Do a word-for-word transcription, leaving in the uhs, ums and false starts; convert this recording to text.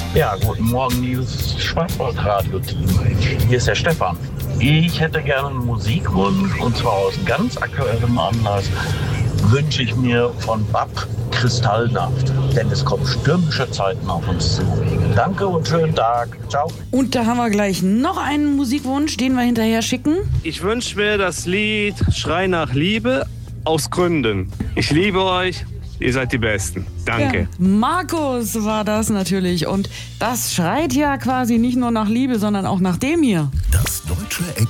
Ja, guten Morgen, liebes Schwarzwaldradio-Team. Hier ist der Stefan. Ich hätte gerne einen Musikwunsch und zwar aus ganz aktuellem Anlass wünsche ich mir von B A P Kristallnacht, denn es kommen stürmische Zeiten auf uns zu. Danke und schönen Tag. Ciao. Und da haben wir gleich noch einen Musikwunsch, den wir hinterher schicken. Ich wünsche mir das Lied Schrei nach Liebe aus Gründen. Ich liebe euch, ihr seid die Besten. Danke. Ja, Markus war das natürlich. Und das schreit ja quasi nicht nur nach Liebe, sondern auch nach dem hier. Das deutsche